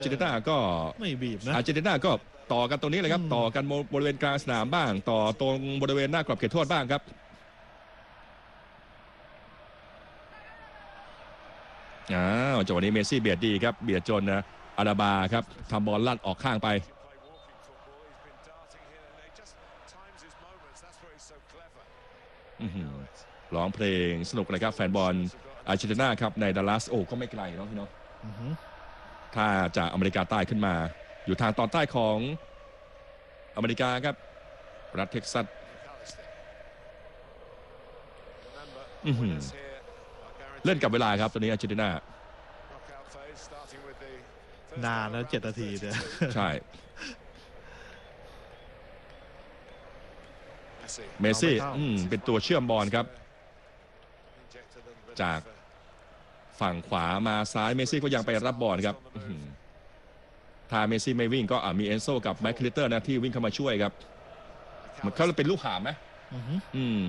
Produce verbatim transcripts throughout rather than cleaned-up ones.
อาร์เจนตินาก็ไม่บีบนะอาร์เจนตินาก็ต่อกันตรงนี้เลยครับต่อกันบริเวณกลางสนามบ้างต่อตรงบริเวณหน้ากรอบเขตโทษบ้างครับอ้าวจังหวะนี้เมสซี่เบียดดีครับเบียดจนนะอาราบาครับทำบอลลั่นออกข้างไปร้องเพลงสนุกเลยครับแฟนบอลอาร์เจนตินาครับในดัลลัสโอ้ก็ไม่ไกลเนาะพี่น้องถ้าจากอเมริกาใต้ขึ้นมาอยู่ทางตอนใต้ของอเมริกาครับรัฐเท็กซัสเล่นกับเวลาครับตอนนี้อาร์เจนตินานานแล้วเจ็ดนาทีเนี่ยใช่เมสซี่เป็นตัวเชื่อมบอลครับจากฝั่งขวามาซ้ายเมสซี่ก็ยังไปรับบอลครับถ้าเมสซี่ไม่วิ่งก็มีเอนโซกับแมคคิลิเตอร์นะที่วิ่งเข้ามาช่วยครับมันเขาเป็นลูกหามไหมอืม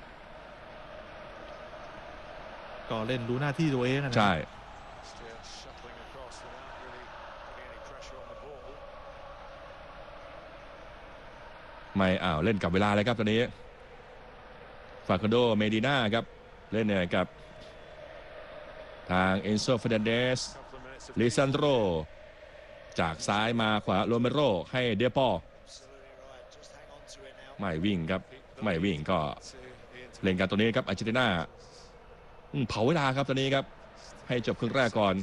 ก็เล่นรู้หน้าที่ตัวเองนะใช่ไม่อ้าวเล่นกับเวลาเลยครับตอนนี้ฟาคอนโดเมดิน่าครับเล่นเนี่ยกับทางเอนโซเฟรนเดสลิซันโดจากซ้ายมาขวาโรเมโรให้เดปอไม่วิ่งครับไม่วิ่งก็เล่นกันตัวนี้ครับอาร์เจนตินาเผาเวลาครับตอนนี้ครับให้จบครึ่งแรกก่อน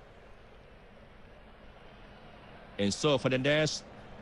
เอนโซเฟรนเดส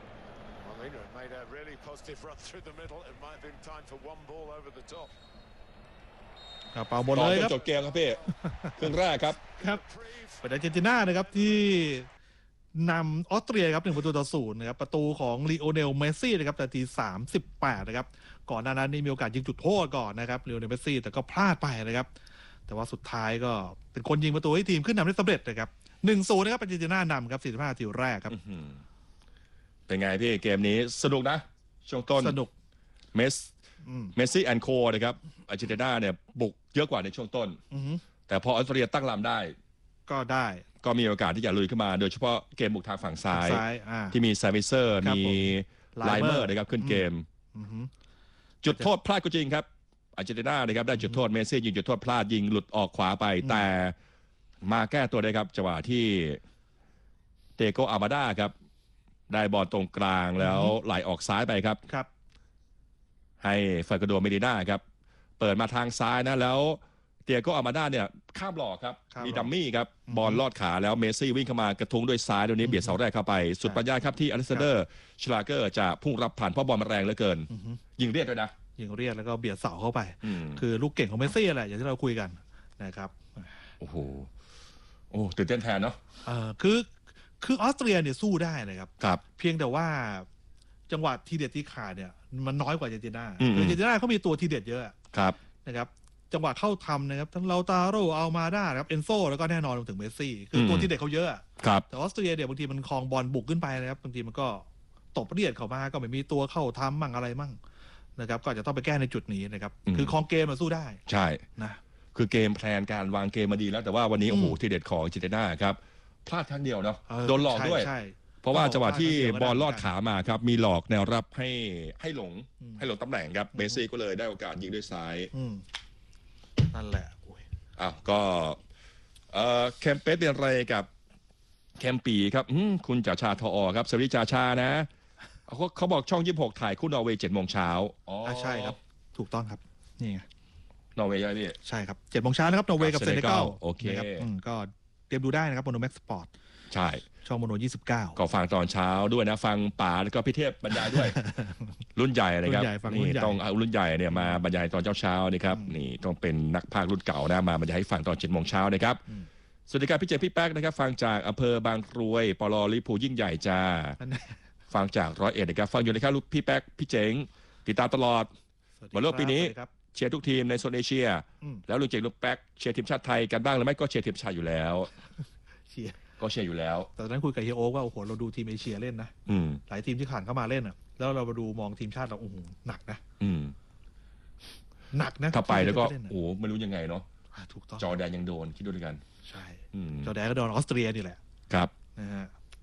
เป่าบอลเลยครับจบเกมครับพี่ครึ่งแรกครับครับเป็นอาร์เจนตินานะครับที่นำออสเตรียครับหนึ่งประตูต่อศูนย์นะครับประตูของลีโอเนลเมสซี่นะครับนาทีสามสิบแปดนะครับก่อนหน้านั้นนี่มีโอกาสยิงจุดโทษก่อนนะครับลีโอเนลเมสซี่แต่ก็พลาดไปนะครับแต่ว่าสุดท้ายก็เป็นคนยิงประตูให้ทีมขึ้นนำได้สำเร็จนะครับหนึ่งศูนย์นะครับอาร์เจนตินานำครับสี่สิบห้านาทีแรกครับเป็นไงพี่เกมนี้สนุกนะช่วงต้นสนุกเมสเมสซี่แอนโคนะครับอาร์เจนตินาเนี่ยบุกเยอะกว่าในช่วงต้นแต่พอออสเตรียตั้งลำได้ก็ได้ก็มีโอกาสที่จะลุยขึ้นมาโดยเฉพาะเกมบุกทางฝั่งซ้ายที่มีซาวิเซอร์มีไลเมอร์นะครับขึ้นเกมจุดโทษพลาดก็จริงครับอาร์เจนตินานะครับได้จุดโทษเมสซี่ยิงจุดโทษพลาดยิงหลุดออกขวาไปแต่มาแก้ตัวได้ครับจังหวะที่เตโกอามาดาครับได้บอลตรงกลางแล้วไหลออกซ้ายไปครับครับให้ฟาโกโดเมดิน่าครับเปิดมาทางซ้ายนะแล้วเตียโกอามาดาเนี่ยข้ามหลอกครับมีดัมมี่ครับบอลลอดขาแล้วเมสซี่วิ่งเข้ามากระทุ้งด้วยซ้ายตรงนี้เบียดเสาแรกเข้าไปสุดปัญญาครับที่อเล็กซานเดอร์ชลาเกอร์จะพุ่งรับผ่านเพราะบอลมันแรงเหลือเกินยิงเรียกด้วยนะยิงเรียกแล้วก็เบียดเสาเข้าไปคือลูกเก่งของเมสซี่แหละอย่างที่เราคุยกันนะครับโอ้โหโอ้ตื่นเต้นแทนเนาะเออคือคือออสเตรียเนี่ยสู้ได้นะครับครับเพียงแต่ว่าจังหวะทีเด็ดที่ขาดเนี่ยมันน้อยกว่าอาร์เจนตินาอาร์เจนตินาเขามีตัวทีเด็ดเยอะครับนะครับจังหวะเข้าทำนะครับทั้งเลาตาโรอัลมาด้าครับเอนโซแล้วก็แน่นอนรวมถึงเมสซี่คือตัวทีเด็ดเขาเยอะครับแต่ออสเตรียเนี่ยบางทีมันคลองบอลบุกขึ้นไปนะครับบางทีมันก็ตบเรียดเข้ามาก็ไม่มีตัวเข้าทำมั่งอะไรมั่งนะครับก็จะต้องไปแก้ในจุดนี้นะครับคือคลองเกมมาสู้ได้ใช่นะคือเกมแพลนการวางเกมมาดีแล้วแต่ว่าวันนี้โอ้โหทีเด็ดของอาร์เจนตินาครับพลาดครั้งเดียวเนาะโดนหลอกด้วยเพราะว่าจังหวะที่บอลลอดขามาครับมีหลอกแนวรับให้ให้หลงให้หลงตำแหน่งครับเมสซี่ก็เลยได้โอกาสยิงด้วยซ้ายนั่นแหละอ้าวก็เอ่อแคมเปสเป็นอะไรกับแคมปีครับคุณจ่าชาทอครับสวัสดีจ่าชานะเขาเขาบอกช่องยี่สิบหกถ่ายคู่นอร์เวย์เจ็ดโมงเช้าอ๋อใช่ครับถูกต้องครับนี่ไงนอร์เวย์ใช่ไหมพี่ใช่ครับเจ็ดโมงเช้านะครับนอร์เวย์กับเซเนกัลโอเคก็เตรียมดูได้นะครับโมโนแม็กสปอร์ตใช่ช่องโมโนยี่สิบเก้าก็ฟังตอนเช้าด้วยนะฟังป๋าแล้วก็พี่เทพบรรยายด้วยรุ่นใหญ่นะครับนี่ต้องเอารุ่นใหญ่เนี่ยมาบรรยายตอนเช้าๆนะครับนี่ต้องเป็นนักพากย์รุ่นเก่านะมาบรรยายให้ฟังตอนเจ็ดโมงเช้านะครับสวัสดีครับพี่เจพี่แป๊กนะครับฟังจากอำเภอบางกรวยปลอลิพูยิ่งใหญ่จ้าฟังจากร้อยเอ็ดนะครับฟังอยู่นะครับลูกพี่แป๊กพี่เจ๋งติดตามตลอดบอลโลกปีนี้เชียร์ทุกทีมในโซนเอเชียแล้วลุงเจ๋งลุงแป๊กเชียร์ทีมชาติไทยกันบ้างหรือไม่ก็เชียร์ทีมชาติอยู่แล้วเชียร์ก็เชียร์อยู่แล้วแต่ตอนนั้นคุยกับเฮียโอ๊กว่าโอ้โหเราดูทีมเอเชียเล่นนะหลายทีมที่ผ่านเข้ามาเล่นอ่ะแล้วเรามาดูมองทีมชาติเราโอ้โหหนักนะหนักนะถ้าไปแล้วก็โอ้ไม่รู้ยังไงเนาะถูกต้องจอร์แดนยังโดนคิดดูด้วยกันใช่จอร์แดนก็โดนออสเตรียนี่แหละครับนะฮะ